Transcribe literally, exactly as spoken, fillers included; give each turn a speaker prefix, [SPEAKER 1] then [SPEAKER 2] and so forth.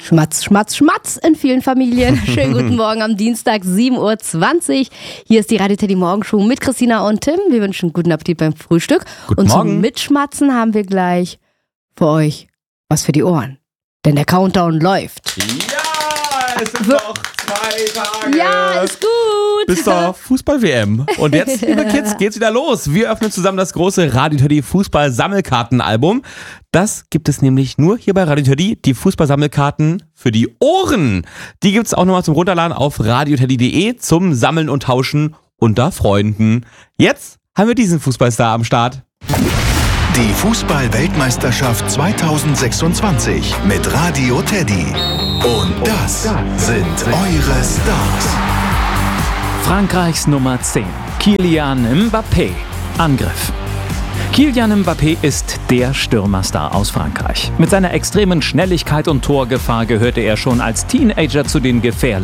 [SPEAKER 1] Schmatz, Schmatz, Schmatz in vielen Familien. Schönen guten Morgen am Dienstag, sieben Uhr zwanzig. Hier ist die Radio Teddy Morgenshow mit Christina und Tim. Wir wünschen guten Appetit beim Frühstück.
[SPEAKER 2] Guten
[SPEAKER 1] und
[SPEAKER 2] Morgen.
[SPEAKER 1] Zum Mitschmatzen haben wir gleich für euch was für die Ohren. Denn der Countdown läuft.
[SPEAKER 2] Ja, es sind noch zwei Tage.
[SPEAKER 1] Ja, ist gut.
[SPEAKER 2] Bis zur Fußball-W M. Und jetzt, liebe Kids, geht's wieder los. Wir öffnen zusammen das große Radio Teddy Fußball-Sammelkarten-Album. Das gibt es nämlich nur hier bei Radio Teddy, die Fußball-Sammelkarten für die Ohren. Die gibt's auch nochmal zum Runterladen auf radioteddy punkt de zum Sammeln und Tauschen unter Freunden. Jetzt haben wir diesen Fußballstar am Start.
[SPEAKER 3] Die Fußball-Weltmeisterschaft zweitausendsechsundzwanzig mit Radio Teddy. Und das sind eure Stars.
[SPEAKER 4] Frankreichs Nummer zehn, Kylian Mbappé. Angriff. Kylian Mbappé ist der Stürmerstar aus Frankreich. Mit seiner extremen Schnelligkeit und Torgefahr gehörte er schon als Teenager zu den gefährlichsten